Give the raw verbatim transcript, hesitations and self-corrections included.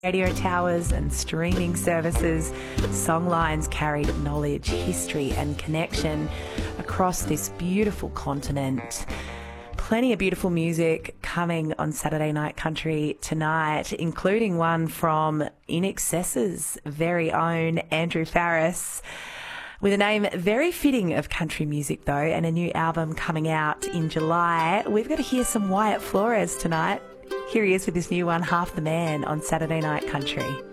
Radio towers and streaming services, songlines carried knowledge, history and connection across this beautiful continent. Plenty of beautiful music coming on Saturday Night Country tonight, including one from In Excess's very own Andrew Farriss, with a name very fitting of country music though, and a new album coming out in July. We've got to hear some Wyatt Flores tonight. Here he is with his new one, Half the Man, on Saturday Night Country.